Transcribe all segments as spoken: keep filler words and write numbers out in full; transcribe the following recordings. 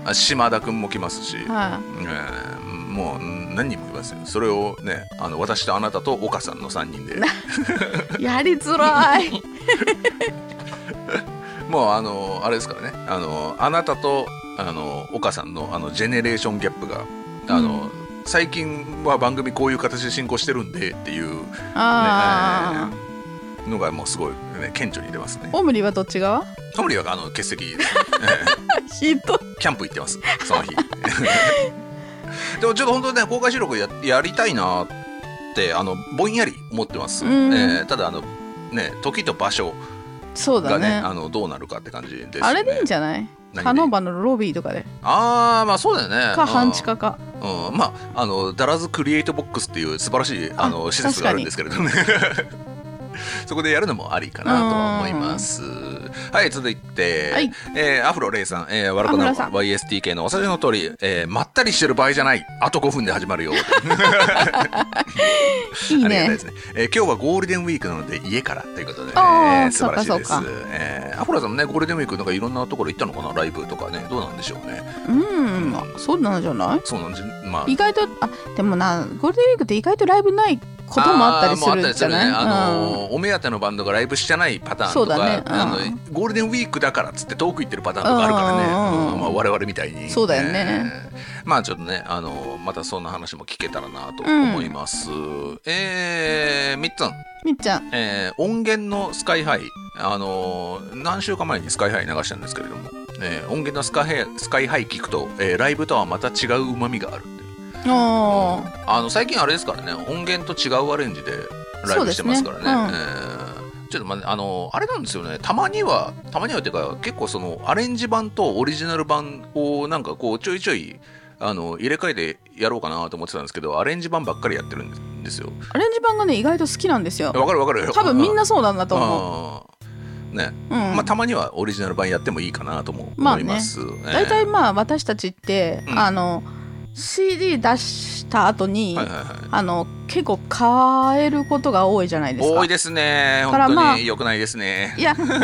あ島田くんも来ますし、 はえー、もう何人も来ますよ。それをね、あの私とあなたと岡さんのさんにんでやりづらいもうあのあれですからね、あのあなたとあの岡さんのあのジェネレーションギャップがあの、うん、最近は番組こういう形で進行してるんでっていう、ねあ、 えー、のがもうすごい、ね、顕著に出ますね。 オムリはどっち側？ オムリはあの欠席です、ね、 ひどい。 キャンプ行ってますその日でもちょっと本当にね公開収録 や, やりたいなってあのぼんやり思ってます、うん、えー、ただあのね時と場所そうだね、 あのどうなるかって感じですね。 あれでいいんじゃない？カノバのロビーとかで。 ああまあそうだよね。 か半地下か。 うん、まああのダラズクリエイトボックスっていう素晴らしいあの施設があるんですけれどもねそこでやるのもありかなとは思います。はい、続いて、はい、えー、アフロレイさん、えー、ワルコの ワイエスティーケー のお察しの通り、えー、まったりしてる場合じゃない、あとごふんで始まるよいいね。 ありがたいですね、えー、今日はゴールデンウィークなので家からということで、ね、えー、素晴らしいです。えー、アフロさんもねゴールデンウィークなんかいろんなところ行ったのかな、ライブとかね、どうなんでしょうね。 うん、まあ、そうなんじゃない。 そうなんじゃ、まあ、 意外とあでもなゴールデンウィークって意外とライブないこともあったりするじゃない。あ、 ね、あのーうん、お目当てのバンドがライブしてないパターンとか、そうだね、うん、あのゴールデンウィークだからっつって遠く行ってるパターンとかあるからね、うんうん、まあ、我々みたいにそうだよね、 えー、まあちょっとね、あのー、またそんな話も聞けたらなと思います、うん、えー、みっつんみっちゃん、 えー、音源のスカイハイ、あのー、何週間前にスカイハイ流したんですけれども、えー、音源のスカイハイ、スカイハイ聞くと、えー、ライブとはまた違う旨味がある。 うん、あの最近あれですからね、音源と違うアレンジでライブしてますからね。ね、うん、えー、ちょっとまあ、あのあれなんですよね、たまにはたまにはっていうか結構そのアレンジ版とオリジナル版をなんかこうちょいちょいあの入れ替えてやろうかなと思ってたんですけど、アレンジ版ばっかりやってるんですよ。 アレンジ版がね意外と好きなんですよ。 わかるわかる。 多分みんなそうなんだと思う。ね、うん、まあたまにはオリジナル版やってもいいかなとも思います。 大体、まあ私たちって、うん、あのシーディー 出した後に、はいはいはい、あの結構変えることが多いじゃないですか。 多いですね。本当に良くないですね。 いや、うん、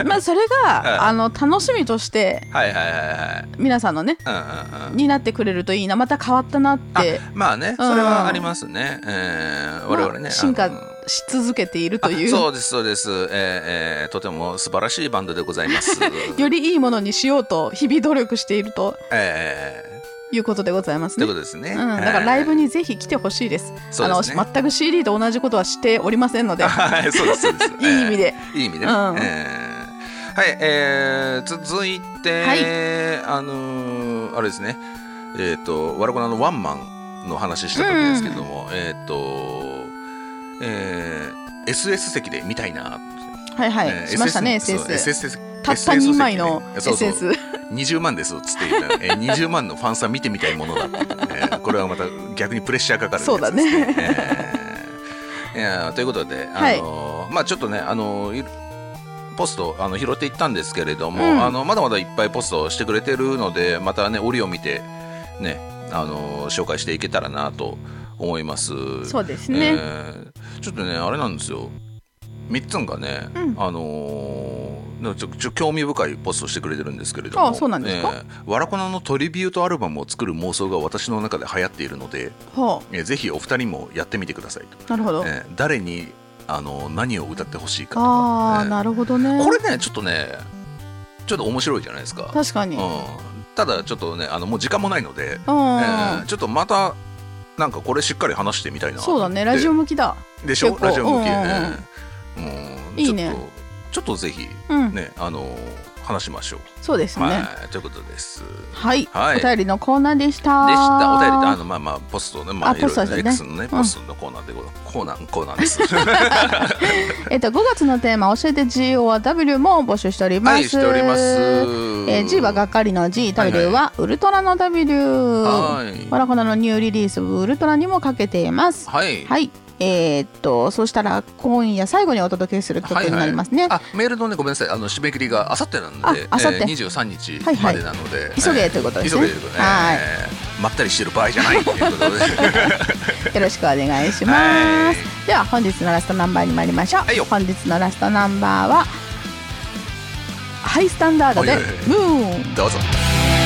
まあそれが、はい、あの楽しみとして、はいはいはいはい、皆さんのね、うんうんうん、になってくれるといいな、また変わったなって。 まあね、それはありますね。うん、えー、我々ね、まあ、 進化し続けているという。 そうですそうです、えーえー、とても素晴らしいバンドでございます。 よりいいものにしようと日々努力していると。えーいうことでございますね。 ということですね。 うん、だからライブにぜひ来てほしいです。ですね、あの全く シーディー と同じことはしておりませんので。 そうですそうです。 いい意味で。 いい意味で、ね。うん、えー、はい、えー、続いて、はい、あのー、あれですね。えっ、ー、と、わらこなのワンマンの話した時ですけども、うん、えっ、ー、と、えー、エスエス 席で見たいな。 はいはい、えー、しましたね エスエス。エスエス たったにまいの エスエス。そうそうにじゅうまんですっつって言ったら、えー、にじゅうまんのファンさん見てみたいものだって、えー、これはまた逆にプレッシャーかかるやつですね。そうだね、えー、いやということで、あのーはい、まあちょっとね、あのー、ポストあの拾っていったんですけれども、うん、あのまだまだいっぱいポストしてくれてるので、またね折を見てね、あのー、紹介していけたらなと思います。 そうですね、 えー、ちょっとねあれなんですよ、みっつんがね、うん、あのーちょちょ興味深いポストしてくれてるんですけれども、 ああそうなんですか、えー、わらこなのトリビュートアルバムを作る妄想が私の中で流行っているので、はあえー、ぜひお二人もやってみてくださいと。 なるほど、 えー、誰にあの何を歌ってほしいかとか、 あ、えー、なるほどね。 これねちょっとねちょっと面白いじゃないですか。 確かに、うん、 ただちょっとねあのもう時間もないので、えー、ちょっとまたなんかこれしっかり話してみたいな。 そうだね、ラジオ向きだでしょ、ラジオ向き、うんうんうんうん、いいね。 ちょっとぜひ、ね、うん、あの話しましょう。 そうですね、はい、 ということです。 はい、はい、お便りのコーナーでした。 でした。お便りあのまあまあポストね、まあいろいろ X のね、 うん、 ポストのコーナーでコーナーコーナーです。 えっとごがつのテーマ教えて ジーオー は ダブリュー も募集しております。はい、 しております。 えー、G はがっかりの G、ダブリュー はウルトラの ダブリュー、はい、わらこなのニューリリースウルトラにもかけています。 はい。 はい。えー、っとそしたら今夜最後にお届けする曲になりますね。 はいはい、あメールのねごめんなさい、あの締め切りがあさってなので、 あさって、 えー、にじゅうさんにちまでなので、はいはい、 急げということですね。 急げということで、ね、はい、まったりしてる場合じゃないということでよろしくお願いします。では本日のラストナンバーに参りましょう。はい、本日のラストナンバーはハイスタンダードでムーン。 どうぞ。